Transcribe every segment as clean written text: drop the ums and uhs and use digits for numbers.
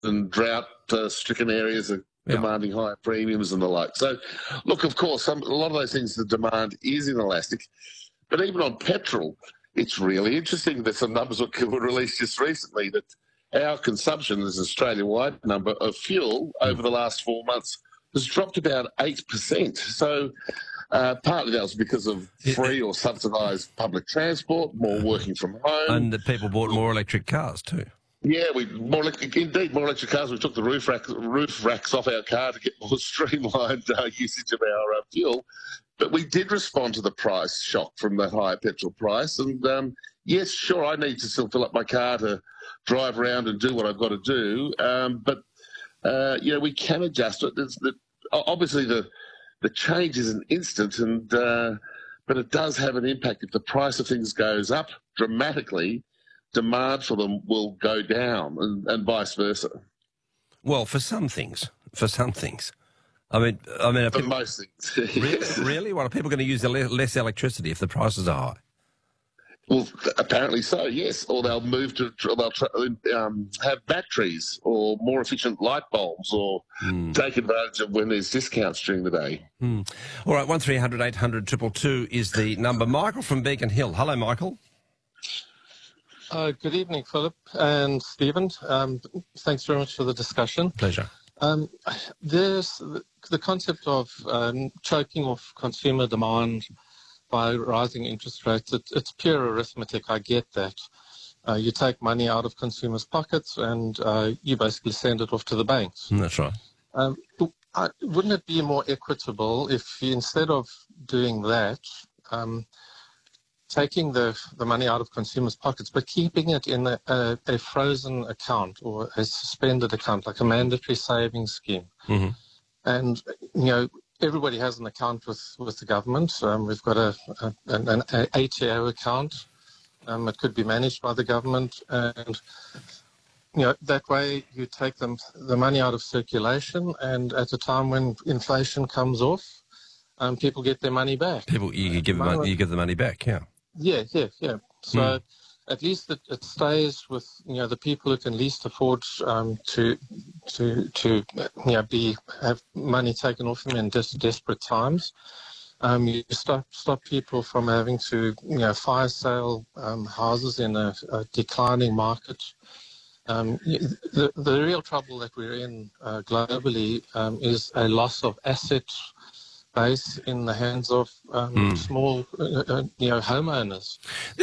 and drought-stricken areas are demanding higher premiums and the like. So, look, of course, a lot of those things, the demand is inelastic. But even on petrol, it's really interesting that some numbers were released just recently that our consumption, as an Australia-wide number, of fuel over the last 4 months has dropped about 8%. So partly that was because of free or subsidised public transport, more working from home. And that people bought more electric cars too. Yeah, more electric cars. We took the roof racks off our car to get more streamlined usage of our fuel. But we did respond to the price shock from the higher petrol price. And yes, sure, I need to still fill up my car to drive around and do what I've got to do. But we can adjust it. Obviously, the change isn't instant, but it does have an impact. If the price of things goes up dramatically, demand for them will go down, and vice versa. Well, for some things. I mean, for most things. Really? Well, are people going to use less electricity if the prices are high? Well, apparently so, yes. Or they'll move to have batteries or more efficient light bulbs, or take advantage of when there's discounts during the day. All right, 1300 800 222 is the number. Michael from Beacon Hill. Hello, Michael. Good evening, Philip and Stephen. Thanks very much for the discussion. Pleasure. There's the concept of choking off consumer demand by rising interest rates. It's pure arithmetic. I get that. You take money out of consumers' pockets and you basically send it off to the banks. That's right. Wouldn't it be more equitable if you, instead of doing that, taking the money out of consumers' pockets, but keeping it in a frozen account or a suspended account, like a mandatory savings scheme? Mm-hmm. And, everybody has an account with the government. We've got an ATO account. It could be managed by the government. And, that way you take the money out of circulation, and at a time when inflation comes off, people get their money back. You give the money back, yeah. Yeah. So at least it stays with the people who can least afford to have money taken off them in desperate times. You stop people from having to fire sale houses in a declining market. The real trouble that we're in globally is a loss of asset base in the hands of small, homeowners.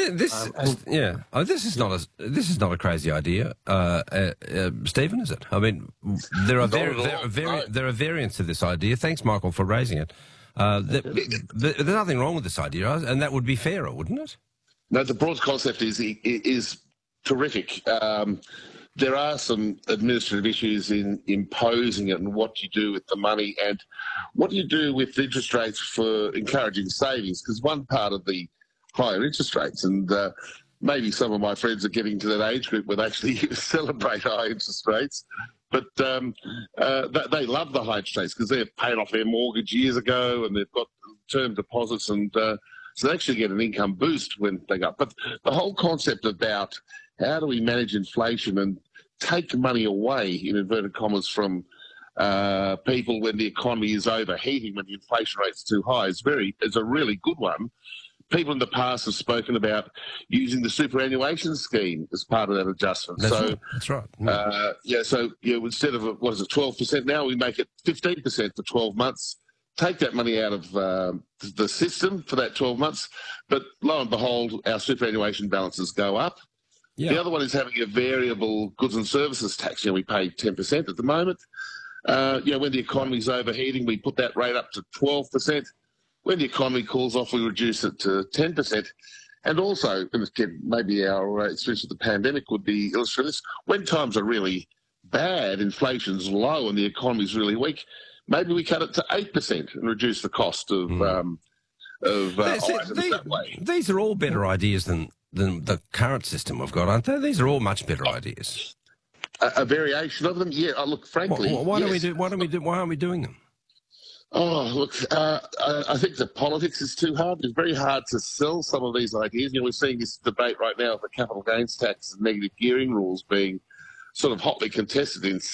This is not a crazy idea, Stephen, is it? I mean, there are variants of this idea. Thanks, Michael, for raising it. There's nothing wrong with this idea, and that would be fairer, wouldn't it? No, the broad concept is terrific. There are some administrative issues in imposing it and what you do with the money and what you do with interest rates for encouraging savings, because one part of the higher interest rates, and maybe some of my friends are getting to that age group where they actually celebrate high interest rates, but they love the high interest rates because they've paid off their mortgage years ago and they've got term deposits, and so they actually get an income boost when they go up. But the whole concept about how do we manage inflation and take money away, in inverted commas, from people when the economy is overheating, when the inflation rate's too high, is a really good one. People in the past have spoken about using the superannuation scheme as part of that adjustment. That's right. So instead of 12% now, we make it 15% for 12 months. Take that money out of the system for that 12 months, but lo and behold, our superannuation balances go up. Yeah. The other one is having a variable goods and services tax. We pay 10% at the moment. When the economy's overheating, we put that rate up to 12%. When the economy cools off, we reduce it to 10%. And also, maybe our experience with the pandemic would be illustrated this. When times are really bad, inflation's low and the economy's really weak, maybe we cut it to 8% and reduce the cost of items that way. These are all better ideas than the current system we've got, aren't they? These are all much better ideas. A variation of them, yeah. Look, frankly, why aren't we doing them? Oh, look, I think the politics is too hard. It's very hard to sell some of these ideas. We're seeing this debate right now of the capital gains tax and negative gearing rules being sort of hotly contested in